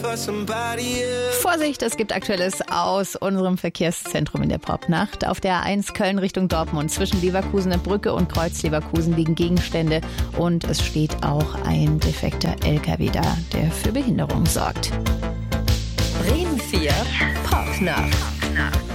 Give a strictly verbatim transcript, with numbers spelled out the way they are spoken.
Vorsicht, es gibt Aktuelles aus unserem Verkehrszentrum in der Popnacht. Auf der A eins Köln Richtung Dortmund zwischen Leverkusener Brücke und Kreuz Leverkusen liegen Gegenstände und es steht auch ein defekter L K W da, der für Behinderung sorgt. Bremen vier Popnacht.